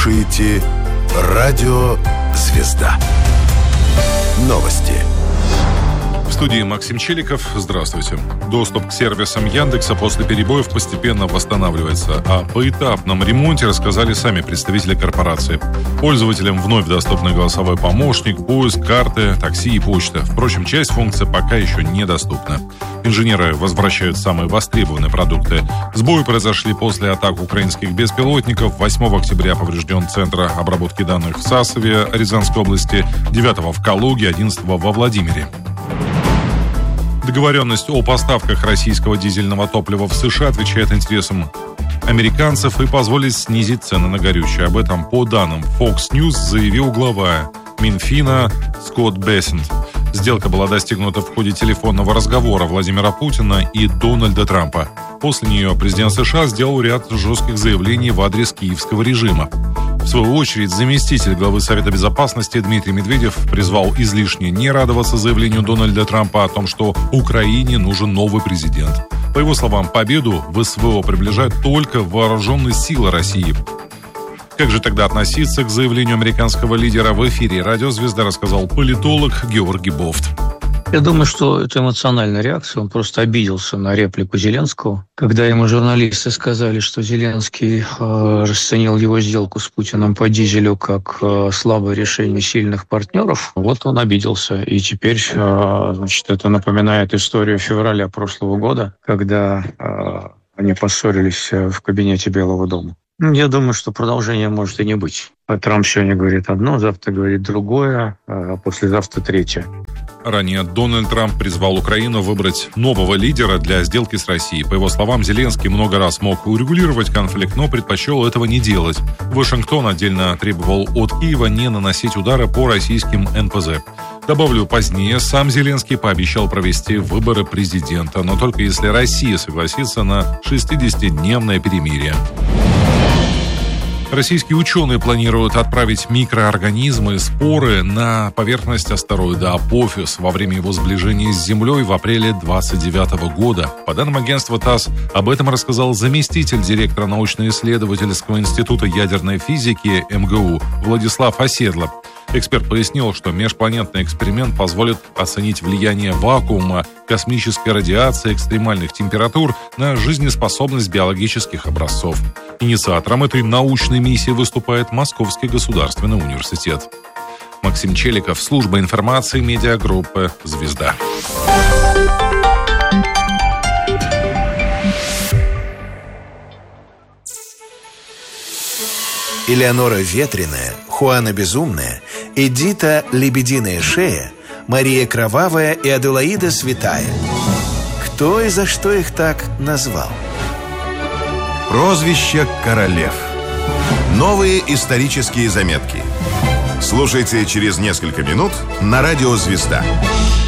слушаете Радио Звезда. Новости. В студии Максим Челиков. Здравствуйте. Доступ к сервисам Яндекса после перебоев постепенно восстанавливается. О поэтапном ремонте рассказали сами представители корпорации. Пользователям вновь доступны голосовой помощник, поиск, карты, такси и почта. Впрочем, часть функций пока еще недоступна. Инженеры возвращают самые востребованные продукты. Сбои произошли после атак украинских беспилотников. 8 октября поврежден центр обработки данных в Сасове, Рязанской области, 9 в Калуге, 11 во Владимире. Договоренность о поставках российского дизельного топлива в США отвечает интересам американцев и позволит снизить цены на горючее. Об этом, по данным Fox News, заявил глава Минфина Скотт Бессент. Сделка была достигнута в ходе телефонного разговора Владимира Путина и Дональда Трампа. После нее президент США сделал ряд жестких заявлений в адрес киевского режима. В свою очередь, заместитель главы Совета Безопасности Дмитрий Медведев призвал излишне не радоваться заявлению Дональда Трампа о том, что Украине нужен новый президент. По его словам, победу в СВО приближают только вооруженные силы России. Как же тогда относиться к заявлению американского лидера? В эфире «Радио Звезда» рассказал политолог Георгий Бофт. Я думаю, что это эмоциональная реакция. Он просто обиделся на реплику Зеленского. Когда ему журналисты сказали, что Зеленский расценил его сделку с Путиным по дизелю как слабое решение сильных партнеров, вот он обиделся. И теперь, это напоминает историю февраля прошлого года, когда они поссорились в кабинете Белого дома. Я думаю, что продолжения может и не быть. Трамп сегодня говорит одно, завтра говорит другое, а послезавтра третье. Ранее Дональд Трамп призвал Украину выбрать нового лидера для сделки с Россией. По его словам, Зеленский много раз мог урегулировать конфликт, но предпочел этого не делать. Вашингтон отдельно требовал от Киева не наносить удары по российским НПЗ. Добавлю, позднее сам Зеленский пообещал провести выборы президента, но только если Россия согласится на 60-дневное перемирие. Российские ученые планируют отправить микроорганизмы, споры на поверхность астероида Апофис во время его сближения с Землей в апреле 2029 года. По данным агентства ТАСС, об этом рассказал заместитель директора научно-исследовательского института ядерной физики МГУ Владислав Оседло. Эксперт пояснил, что межпланетный эксперимент позволит оценить влияние вакуума, космической радиации, экстремальных температур на жизнеспособность биологических образцов. Инициатором этой научной миссии выступает Московский государственный университет. Максим Челиков, служба информации медиагруппы «Звезда». Элеонора Ветреная, Хуана Безумная, Эдита Лебединая Шея, Мария Кровавая и Аделаида Святая. Кто и за что их так назвал? Прозвище королев. Новые исторические заметки. Слушайте через несколько минут на Радио Звезда.